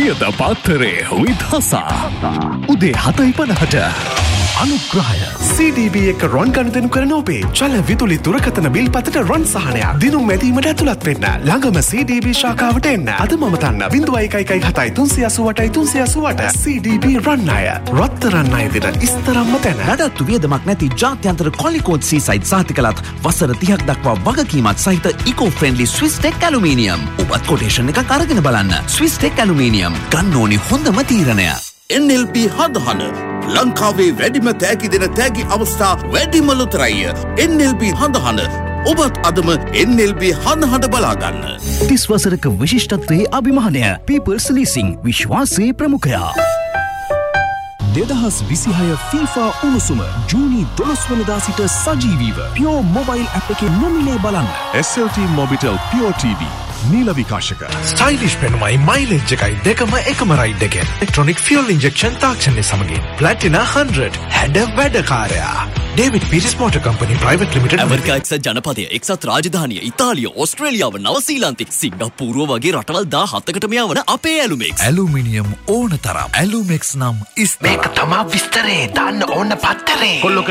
සියද පාත්තරේ විදහසා උදේ 7:50ට අනුග්‍රහය CDB එක රොන් ගනුදෙනු කරන ඔබේ චල විදුලි දුරකථන බිල් පතට රොන් සහනයක් දිනුම් මැදීමට ඇතුළත් වෙන්න ළඟම CDB ශාඛාවට එන්න අද මම තන්න 0117 CDB රන් අය රත්තරන් අය දෙන ඉස්තරම්ම තැන නඩත්තු වියදමක් නැති ජාත්‍යන්තර කොලිකෝඩ් සීසයිඩ් සහතිකලත් වසර 30ක් දක්වා වගකීමත් සහිත ඉකෝ ෆ්‍රෙන්ඩලි ස්විස් ටෙක් ඇලුමිනියම් ඔබත් කොටේෂන් එකක් අරගෙන බලන්න ස්විස් ටෙක් ඇලුමිනියම් ගන්න ඕනි හොඳම තීරණය NLB හදහන ලංකාවේ වැඩිම තෑගි දෙන තෑගි අවස්ථා වැඩිම ලොතරැය NLB හඳහන ඔබත් අදම NLB හඳහන බලාගන්න 30 වසරක විශිෂ්ටත්වයේ අභිමානය People's Leasing විශ්වාසයේ ප්‍රමුඛයා 2026 FIFA උණුසුම ජූනි 12 වනදා සිට සජීවීව Pure Mobile app එකේ නොමිලේ බලන්න SLT Mobitel Pure TV නීල විකාශක ස්ටයිලිෂ් පෙනුමයි mileage එකයි දෙකම එකම රයිඩ් එකෙන් ඉලෙක්ට්‍රොනික ෆියුල් ඉන්ජෙක්ෂන් තාක්ෂණය සමගින් ප්ලැටිනා 100 හැඩ වැඩකාරයා David Peiris motor company private limited America එක්සත් ජනපදය එක්සත් රාජධානිය ඉතාලිය ඕස්ට්‍රේලියාව නවසීලන්තය සිංගප්පූරුව වගේ රටවල් 17කට මෙයා වන අපේ ඇලුමෙක්ස් ඇලුමිනියම් ඕන තරම් ඇලුමෙක්ස් නම් මේක තමා විස්තරේ දාන්න ඕන පත්තරේ කොල්ලොක